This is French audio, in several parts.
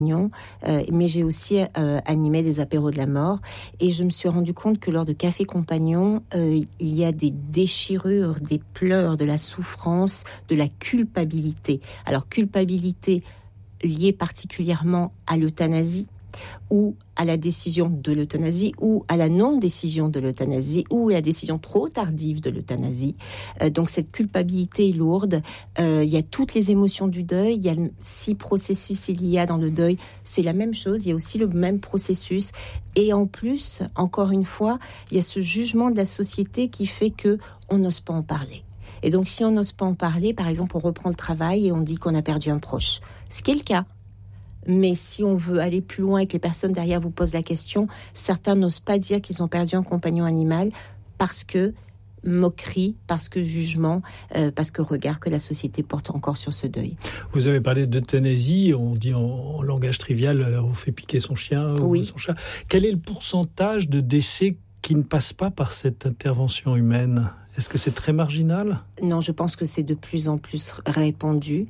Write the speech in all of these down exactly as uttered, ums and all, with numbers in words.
Euh, mais j'ai aussi euh, animé des apéros de la mort et je me suis rendu compte que lors de Café Compagnon, euh, il y a des déchirures, des pleurs, de la souffrance, de la culpabilité. Alors culpabilité liée particulièrement à l'euthanasie ou à la décision de l'euthanasie ou à la non-décision de l'euthanasie ou à la décision trop tardive de l'euthanasie. Euh, donc cette culpabilité est lourde. Euh, il y a toutes les émotions du deuil. Il y a six processus il y a dans le deuil. C'est la même chose. Il y a aussi le même processus. Et en plus, encore une fois, il y a ce jugement de la société qui fait que on n'ose pas en parler. Et donc si on n'ose pas en parler, par exemple, on reprend le travail et on dit qu'on a perdu un proche. Ce qui est le cas. Mais si on veut aller plus loin et que les personnes derrière vous posent la question, certains n'osent pas dire qu'ils ont perdu un compagnon animal parce que moquerie, parce que jugement, euh, parce que regard que la société porte encore sur ce deuil. Vous avez parlé d'euthanasie, on dit en, en langage trivial, euh, on fait piquer son chien oui. ou son chat. Quel est le pourcentage de décès qui ne passent pas par cette intervention humaine ? Est-ce que c'est très marginal ? Non, je pense que c'est de plus en plus répandu.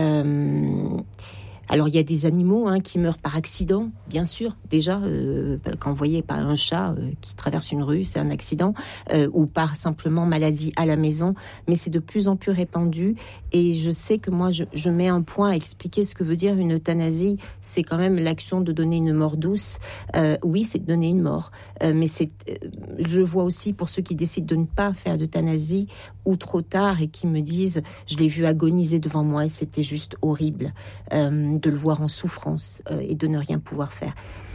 Euh... Alors, il y a des animaux hein, qui meurent par accident, bien sûr. Déjà, euh, quand vous voyez par un chat euh, qui traverse une rue, c'est un accident, euh, ou par simplement maladie à la maison. Mais c'est de plus en plus répandu. Et je sais que moi, je, je mets un point à expliquer ce que veut dire une euthanasie. C'est quand même l'action de donner une mort douce. Euh, oui, c'est de donner une mort. Euh, mais c'est, euh, je vois aussi pour ceux qui décident de ne pas faire d'euthanasie, ou trop tard, et qui me disent, je l'ai vu agoniser devant moi et c'était juste horrible. Euh, de le voir en souffrance euh, et de ne rien pouvoir faire.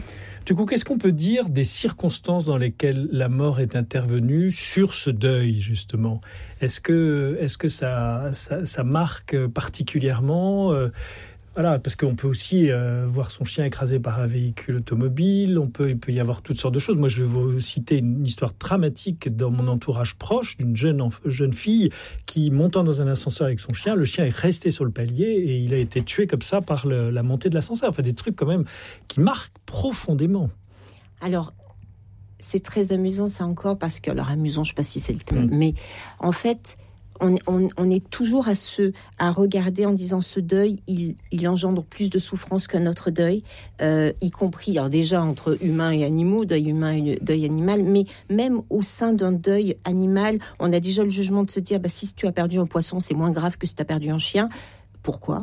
Du coup, qu'est-ce qu'on peut dire des circonstances dans lesquelles la mort est intervenue sur ce deuil, justement ? Est-ce que, est-ce que ça, ça, ça marque particulièrement euh, Voilà, parce qu'on peut aussi euh, voir son chien écrasé par un véhicule automobile, on peut, il peut y avoir toutes sortes de choses. Moi, je vais vous citer une histoire dramatique dans mon entourage proche d'une jeune, enf- jeune fille qui, montant dans un ascenseur avec son chien, le chien est resté sur le palier et il a été tué comme ça par le, la montée de l'ascenseur. Enfin, des trucs quand même qui marquent profondément. Alors, c'est très amusant ça encore parce que, alors amusant, je ne sais pas si c'est le terme, mmh. mais en fait... On, on, on est toujours à, se, à regarder en disant ce deuil, il, il engendre plus de souffrance qu'un autre deuil, euh, y compris, alors déjà entre humains et animaux, deuil humain et deuil animal, mais même au sein d'un deuil animal, on a déjà le jugement de se dire, bah, si tu as perdu un poisson, c'est moins grave que si tu as perdu un chien. Pourquoi ?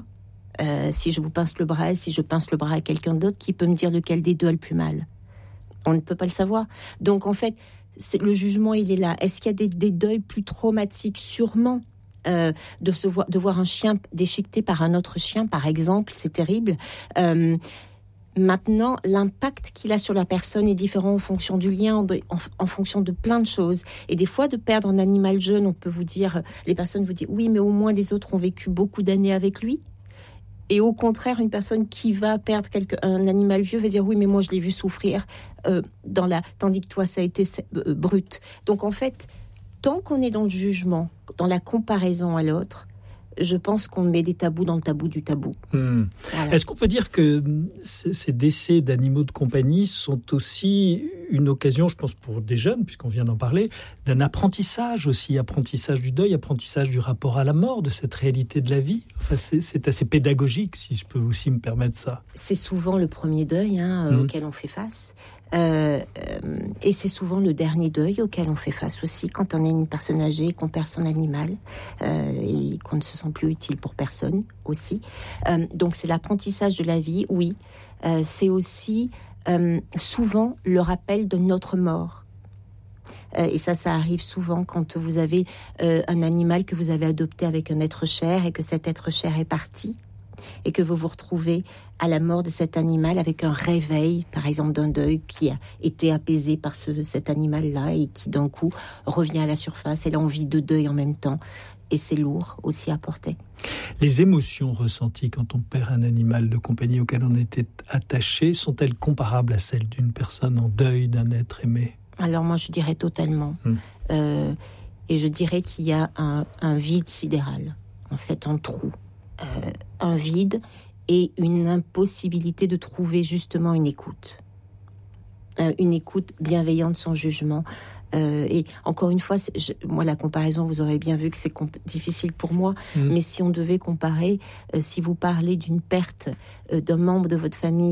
euh, Si je vous pince le bras et si je pince le bras à quelqu'un d'autre, qui peut me dire lequel des deux a le plus mal ? On ne peut pas le savoir. Donc en fait, c'est, le jugement, il est là. Est-ce qu'il y a des, des deuils plus traumatiques ? Sûrement. Euh, de, se voir, de voir un chien déchiqueté par un autre chien, par exemple, c'est terrible. Euh, maintenant, l'impact qu'il a sur la personne est différent en fonction du lien, en, en, en fonction de plein de choses. Et des fois, de perdre un animal jeune, on peut vous dire, les personnes vous disent, oui, mais au moins les autres ont vécu beaucoup d'années avec lui. Et au contraire, une personne qui va perdre quelque, un animal vieux va dire, oui, mais moi, je l'ai vu souffrir, euh, dans la, tandis que toi, ça a été euh, brut. Donc, en fait, tant qu'on est dans le jugement, dans la comparaison à l'autre, je pense qu'on met des tabous dans le tabou du tabou. Mmh. Voilà. Est-ce qu'on peut dire que ces décès d'animaux de compagnie sont aussi une occasion, je pense pour des jeunes, puisqu'on vient d'en parler, d'un apprentissage aussi, apprentissage du deuil, apprentissage du rapport à la mort, de cette réalité de la vie. Enfin, c'est, c'est assez pédagogique, si je peux aussi me permettre ça. C'est souvent le premier deuil hein, mmh. auquel on fait face. Euh, euh, et c'est souvent le dernier deuil auquel on fait face aussi quand on est une personne âgée, qu'on perd son animal euh, et qu'on ne se sent plus utile pour personne aussi. Euh, donc c'est l'apprentissage de la vie, oui. Euh, c'est aussi euh, souvent le rappel de notre mort. Euh, et ça, ça arrive souvent quand vous avez euh, un animal que vous avez adopté avec un être cher et que cet être cher est parti. Et que vous vous retrouvez à la mort de cet animal avec un réveil, par exemple, d'un deuil qui a été apaisé par ce, cet animal-là et qui, d'un coup, revient à la surface. Et là, on vit deux deuils en même temps. Et c'est lourd aussi à porter. Les émotions ressenties quand on perd un animal de compagnie auquel on était attaché, sont-elles comparables à celles d'une personne en deuil d'un être aimé ? Alors moi, je dirais totalement. Hum. Euh, et je dirais qu'il y a un, un vide sidéral, en fait, un trou. Euh, un vide et une impossibilité de trouver justement une écoute. Euh, une écoute bienveillante sans jugement. Euh, et encore une fois, je, moi, la comparaison, vous aurez bien vu que c'est comp- difficile pour moi. Mmh. Mais si on devait comparer, euh, si vous parlez d'une perte euh, d'un membre de votre famille